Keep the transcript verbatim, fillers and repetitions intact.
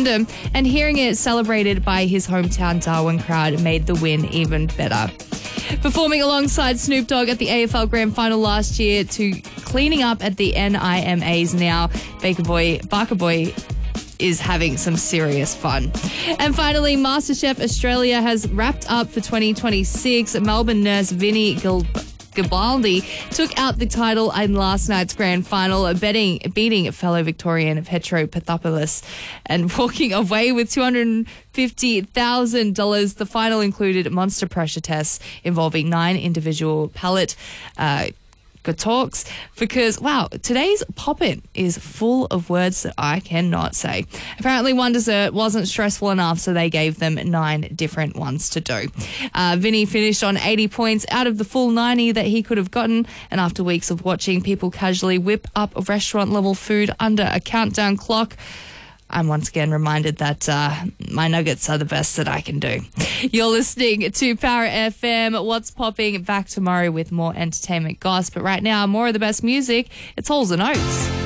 referendum, and hearing it celebrated by his hometown Darwin crowd made the win even better. Performing alongside Snoop Dogg at the A F L Grand Final last year to cleaning up at the N I M As now, Baker Boy, Barker Boy is having some serious fun. And finally, MasterChef Australia has wrapped up for twenty twenty-six. Melbourne nurse Vinnie Gil- Gibaldi took out the title in last night's grand final, betting, beating fellow Victorian Petro Pathopoulos and walking away with two hundred fifty thousand dollars. The final included monster pressure tests involving nine individual pallet uh, talks, because wow, today's Poppin' is full of words that I cannot say. Apparently one dessert wasn't stressful enough, so they gave them nine different ones to do. Uh, Vinny finished on eighty points out of the full ninety that he could have gotten, and after weeks of watching people casually whip up restaurant level food under a countdown clock, I'm once again reminded that uh, my nuggets are the best that I can do. You're listening to Power F M. What's popping? Back tomorrow with more entertainment gossip. But right now, more of the best music. It's Halls and Oates.